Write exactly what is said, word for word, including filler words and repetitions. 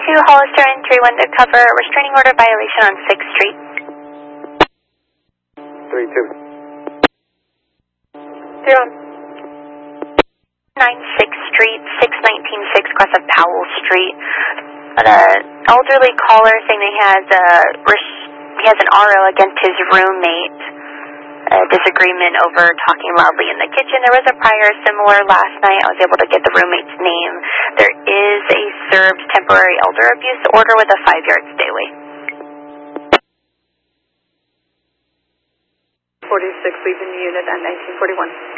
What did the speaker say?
two, Hollister and three one to cover restraining order violation on sixth Street. three two. Zero. nine sixth Street, six nineteen six cross of Powell Street. An elderly caller saying they had, uh, he has an R O against his roommate. A disagreement over talking loudly in the kitchen. There was a prior similar last night. I was able to get the roommate's name. There is a served temporary elder abuse order with a five-yard stay away. forty-six leaving the unit at nineteen forty-one.